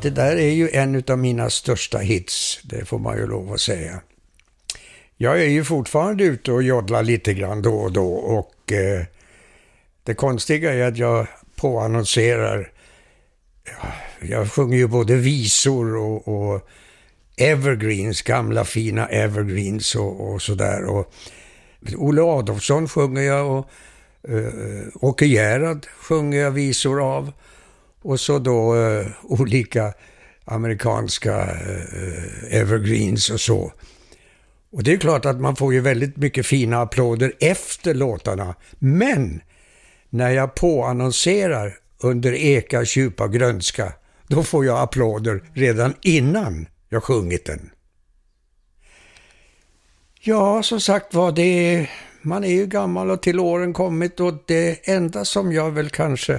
Det där är ju en av mina största hits, det får man ju lov att säga. Jag är ju fortfarande ute och joddlar lite grann då och då, och det konstiga är att jag påannonserar. Jag sjunger ju både visor och evergreens, gamla fina evergreens och sådär. Och Olle Adolfsson sjunger jag, och Åke Gerhard sjunger jag visor av. Och så då olika amerikanska evergreens och så. Och det är klart att man får ju väldigt mycket fina applåder efter låtarna. Men när jag påannonserar under Eka djupa grönska, då får jag applåder redan innan jag sjungit den. Ja, som sagt var, man är ju gammal och till åren kommit, och det enda som jag väl kanske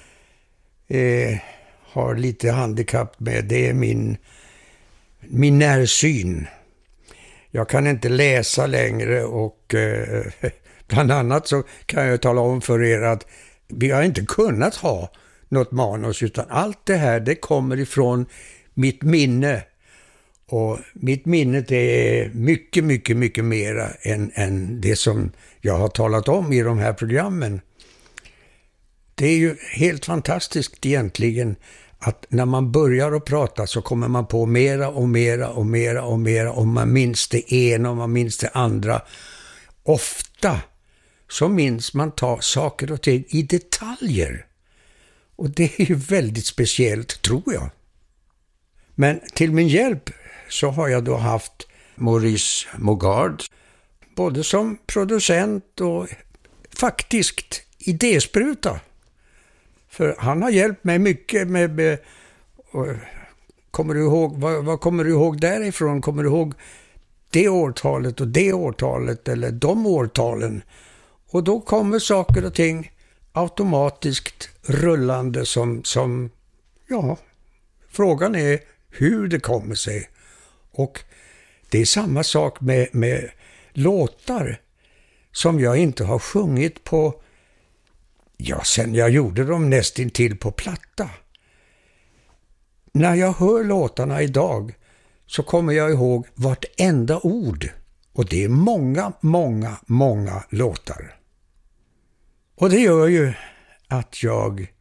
har lite handikapp med, det är min närsyn. Jag kan inte läsa längre, och bland annat så kan jag tala om för er att vi har inte kunnat ha något manus, utan allt det här, det kommer ifrån mitt minne. Och mitt minne, det är mycket, mycket, mycket mera än det som jag har talat om i de här programmen. Det är ju helt fantastiskt egentligen att när man börjar att prata så kommer man på mera och mera och mera och mera, och man minns det ena och man minns det andra. Ofta så minns man saker och ting i detaljer. Och det är ju väldigt speciellt, tror jag. Men till min hjälp så har jag då haft Maurice Mogard, både som producent och faktiskt idéspruta. För han har hjälpt mig mycket med kommer du ihåg, vad kommer du ihåg därifrån? Kommer du ihåg det årtalet och det årtalet, eller de årtalen? Och då kommer saker och ting automatiskt rullande som frågan är hur det kommer sig. Och det är samma sak med låtar som jag inte har sjungit på, sen jag gjorde dem nästintill på platta. När jag hör låtarna idag så kommer jag ihåg vartenda ord. Och det är många, många, många låtar. Och det gör ju att jag